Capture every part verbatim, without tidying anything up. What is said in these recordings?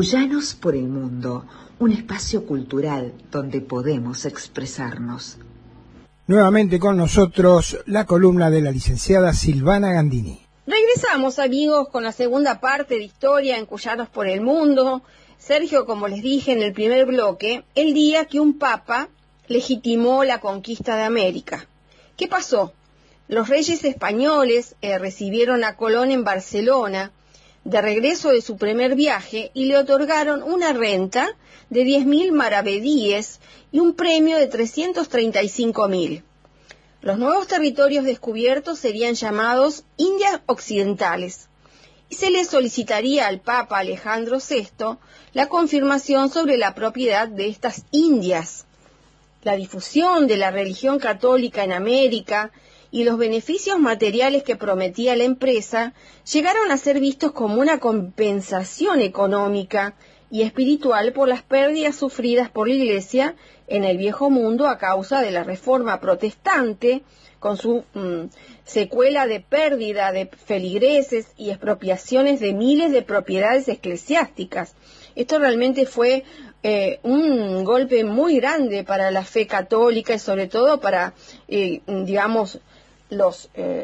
Cuyanos por el Mundo, un espacio cultural donde podemos expresarnos. Nuevamente con nosotros la columna de la licenciada Silvana Gandini. Regresamos, amigos, con la segunda parte de Historia en Cuyanos por el Mundo. Sergio, como les dije en el primer bloque, el día que un papa legitimó la conquista de América. ¿Qué pasó? Los reyes españoles eh, recibieron a Colón en Barcelona de regreso de su primer viaje y le otorgaron una renta de diez mil maravedíes y un premio de trescientos treinta y cinco mil. Los nuevos territorios descubiertos serían llamados Indias Occidentales y se le solicitaría al Papa Alejandro sexto la confirmación sobre la propiedad de estas Indias. La difusión de la religión católica en América y los beneficios materiales que prometía la empresa llegaron a ser vistos como una compensación económica y espiritual por las pérdidas sufridas por la Iglesia en el Viejo Mundo a causa de la Reforma Protestante, con su mmm, secuela de pérdida de feligreses y expropiaciones de miles de propiedades eclesiásticas. Esto realmente fue eh, un golpe muy grande para la fe católica y sobre todo para, eh, digamos, los eh,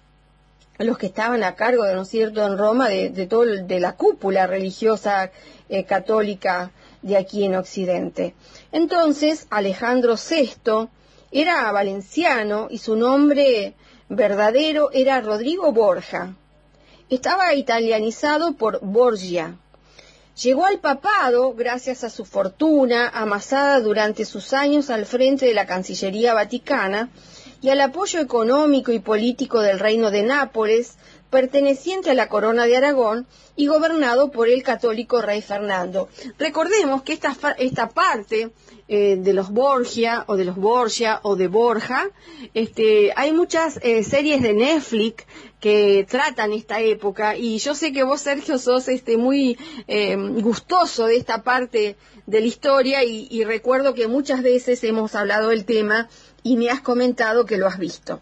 los que estaban a cargo, de no es cierto, en Roma, de, de todo de la cúpula religiosa eh, católica de aquí en Occidente. Entonces, Alejandro sexto era valenciano y su nombre verdadero era Rodrigo Borja. Estaba italianizado por Borgia. Llegó al papado gracias a su fortuna amasada durante sus años al frente de la Cancillería Vaticana y al apoyo económico y político del Reino de Nápoles, perteneciente a la Corona de Aragón y gobernado por el católico rey Fernando. Recordemos que esta, esta parte eh, de los Borgia, o de los Borgia, o de Borja, este, hay muchas eh, series de Netflix que tratan esta época, y yo sé que vos, Sergio, sos este, muy eh, gustoso de esta parte de la historia, y, y recuerdo que muchas veces hemos hablado del tema, y me has comentado que lo has visto.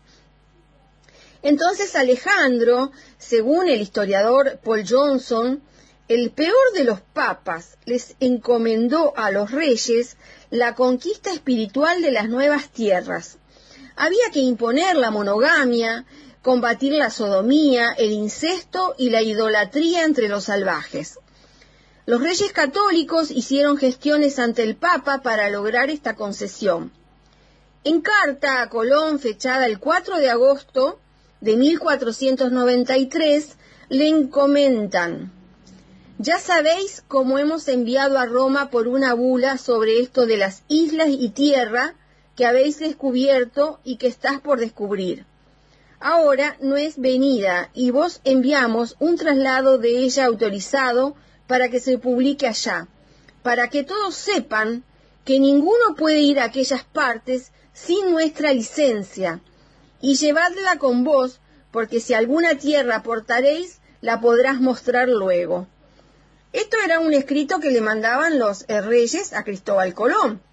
Entonces Alejandro, según el historiador Paul Johnson, el peor de los papas les encomendó a los reyes la conquista espiritual de las nuevas tierras. Había que imponer la monogamia, combatir la sodomía, el incesto y la idolatría entre los salvajes. Los reyes católicos hicieron gestiones ante el papa para lograr esta concesión. En carta a Colón, fechada el cuatro de agosto de mil cuatrocientos noventa y tres, le encomendan: ya sabéis cómo hemos enviado a Roma por una bula sobre esto de las islas y tierra que habéis descubierto y que estás por descubrir. Ahora no es venida, y vos enviamos un traslado de ella autorizado para que se publique allá, para que todos sepan que ninguno puede ir a aquellas partes sin nuestra licencia, y llevadla con vos, porque si alguna tierra aportaréis, la podrás mostrar luego. Esto era un escrito que le mandaban los eh, reyes a Cristóbal Colón.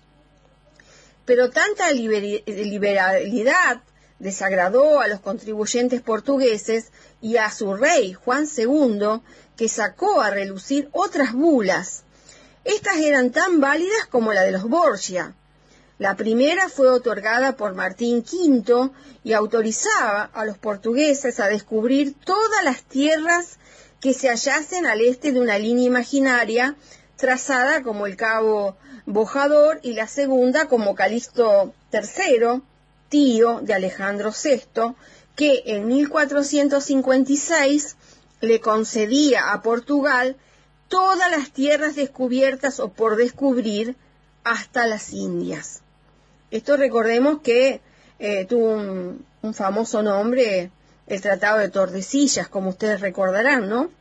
Pero tanta liber- liberalidad desagradó a los contribuyentes portugueses y a su rey, Juan segundo, que sacó a relucir otras bulas. Estas eran tan válidas como la de los Borgia. La primera fue otorgada por Martín quinto y autorizaba a los portugueses a descubrir todas las tierras que se hallasen al este de una línea imaginaria trazada como el Cabo Bojador, y la segunda como Calixto tercero, tío de Alejandro sexto, que en mil cuatrocientos cincuenta y seis le concedía a Portugal todas las tierras descubiertas o por descubrir hasta las Indias. Esto recordemos que eh, tuvo un, un famoso nombre, el Tratado de Tordesillas, como ustedes recordarán, ¿no?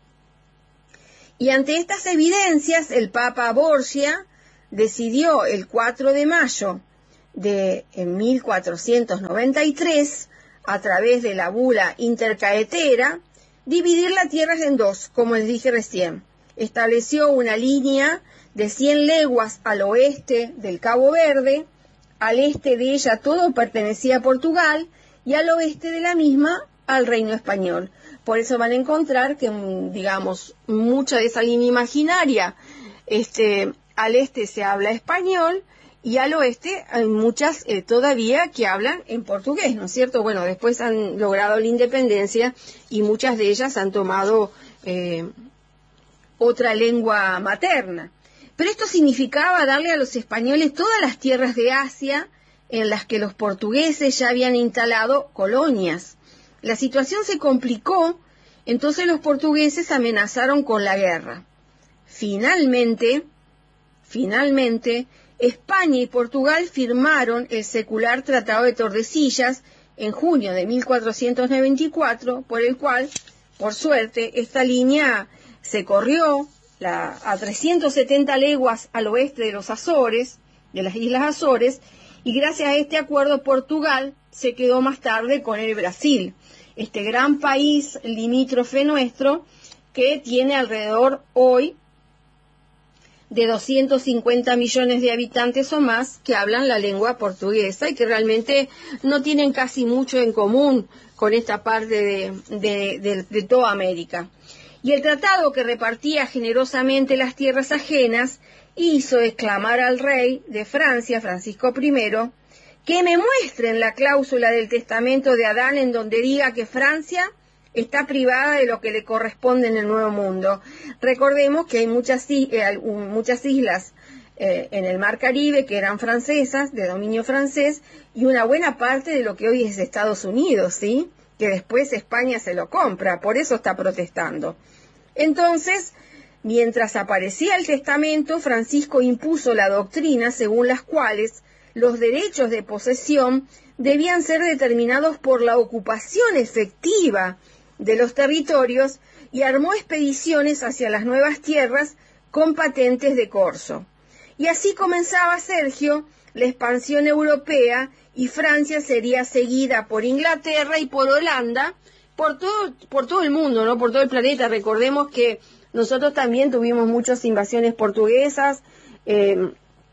Y ante estas evidencias, el Papa Borgia decidió el cuatro de mayo de en mil cuatrocientos noventa y tres, a través de la bula intercaetera, dividir la tierra en dos, como les dije recién. Estableció una línea de cien leguas al oeste del Cabo Verde. Al este de ella todo pertenecía a Portugal y al oeste de la misma al reino español. Por eso van a encontrar que, digamos, mucha de esa línea imaginaria Este, al este se habla español y al oeste hay muchas eh, todavía que hablan en portugués, ¿no es cierto? Bueno, después han logrado la independencia y muchas de ellas han tomado eh, otra lengua materna. Pero esto significaba darle a los españoles todas las tierras de Asia en las que los portugueses ya habían instalado colonias. La situación se complicó, entonces los portugueses amenazaron con la guerra. Finalmente, finalmente, España y Portugal firmaron el secular Tratado de Tordesillas en junio de mil cuatrocientos noventa y cuatro, por el cual, por suerte, esta línea se corrió la, a trescientas setenta leguas al oeste de los Azores, de las Islas Azores, y gracias a este acuerdo Portugal se quedó más tarde con el Brasil, este gran país limítrofe nuestro que tiene alrededor hoy de doscientos cincuenta millones de habitantes o más que hablan la lengua portuguesa y que realmente no tienen casi mucho en común con esta parte de, de, de, de toda América. Y el tratado, que repartía generosamente las tierras ajenas, hizo exclamar al rey de Francia, Francisco primero, que me muestren la cláusula del testamento de Adán en donde diga que Francia está privada de lo que le corresponde en el Nuevo Mundo. Recordemos que hay muchas, eh, muchas islas eh, en el Mar Caribe que eran francesas, de dominio francés, y una buena parte de lo que hoy es Estados Unidos, ¿sí?, que después España se lo compra, por eso está protestando. Entonces, mientras aparecía el testamento, Francisco impuso la doctrina según las cuales los derechos de posesión debían ser determinados por la ocupación efectiva de los territorios y armó expediciones hacia las nuevas tierras con patentes de corso. Y así comenzaba, Sergio, la expansión europea, y Francia sería seguida por Inglaterra y por Holanda, por todo, por todo el mundo, ¿no?, por todo el planeta. Recordemos que nosotros también tuvimos muchas invasiones portuguesas eh,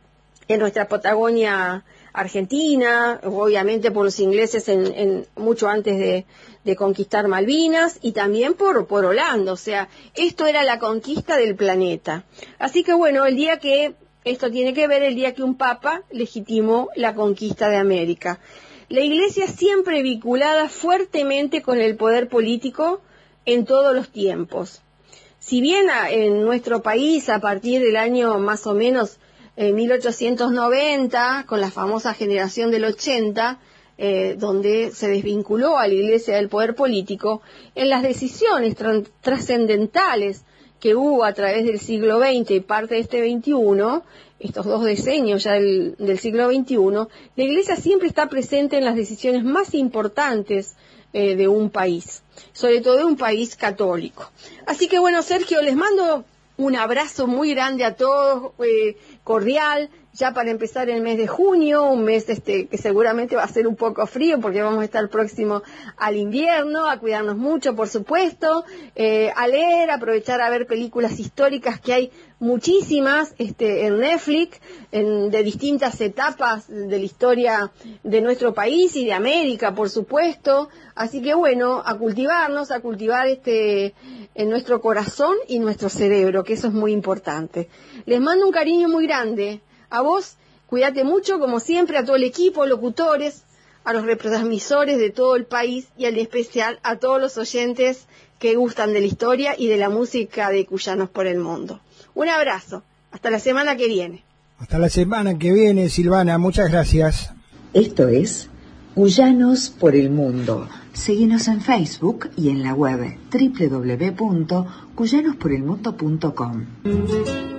en nuestra Patagonia Argentina, obviamente por los ingleses en, en mucho antes de, de conquistar Malvinas, y también por, por Holanda. O sea, esto era la conquista del planeta. Así que bueno, el día que, esto tiene que ver el día que un papa legitimó la conquista de América. La Iglesia siempre vinculada fuertemente con el poder político en todos los tiempos. Si bien a, en nuestro país, a partir del año más o menos en mil ochocientos noventa, con la famosa generación del ochenta, eh, donde se desvinculó a la Iglesia del poder político, en las decisiones tran- trascendentales que hubo a través del siglo veinte y parte de este veintiuno, estos dos decenios ya del, del siglo veintiuno, la Iglesia siempre está presente en las decisiones más importantes eh, de un país, sobre todo de un país católico. Así que bueno, Sergio, les mando un abrazo muy grande a todos, eh, cordial, ya para empezar el mes de junio, un mes este que seguramente va a ser un poco frío porque vamos a estar próximo al invierno, a cuidarnos mucho, por supuesto, eh, a leer, aprovechar a ver películas históricas, que hay muchísimas este, en Netflix, en, de distintas etapas de la historia de nuestro país y de América, por supuesto. Así que bueno, a cultivarnos, a cultivar este en nuestro corazón y nuestro cerebro, que eso es muy importante. Les mando un cariño muy grande. A vos, cuídate mucho, como siempre, a todo el equipo, locutores, a los retransmisores de todo el país y en especial a todos los oyentes que gustan de la historia y de la música de Cuyanos por el Mundo. Un abrazo. Hasta la semana que viene. Hasta la semana que viene, Silvana. Muchas gracias. Esto es Cuyanos por el Mundo. Síguenos en Facebook y en la web doble u doble u doble u punto cuyanos por el mundo punto com.